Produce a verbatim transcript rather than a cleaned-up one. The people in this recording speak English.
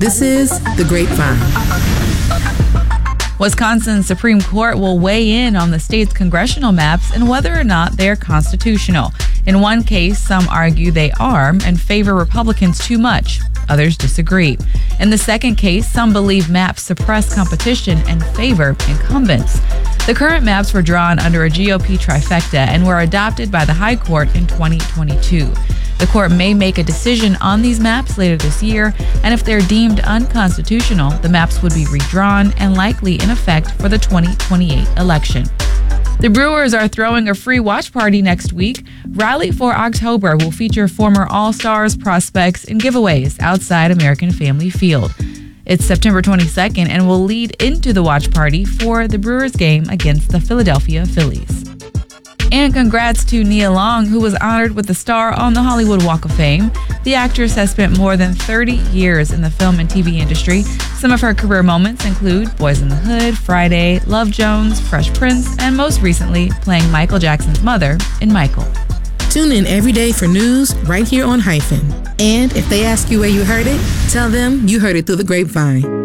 This is The Grapevine. Wisconsin's Supreme Court will weigh in on the state's congressional maps and whether or not they are constitutional. In one case, some argue they are and favor Republicans too much. Others disagree. In the second case, some believe maps suppress competition and favor incumbents. The current maps were drawn under a G O P trifecta and were adopted by the High Court in twenty twenty-two. The court may make a decision on these maps later this year, and if they're deemed unconstitutional, the maps would be redrawn and likely in effect for the twenty twenty-eight election. The Brewers are throwing a free watch party next week. Rally for October will feature former All-Stars, prospects, and giveaways outside American Family Field. It's September twenty-second and will lead into the watch party for the Brewers game against the Philadelphia Phillies. And congrats to Nia Long, who was honored with a star on the Hollywood Walk of Fame. The actress has spent more than thirty years in the film and T V industry. Some of her career moments include Boys in the Hood, Friday, Love Jones, Fresh Prince, and most recently playing Michael Jackson's mother in Michael. Tune in every day for news right here on Hyphen. And if they ask you where you heard it, tell them you heard it through the grapevine.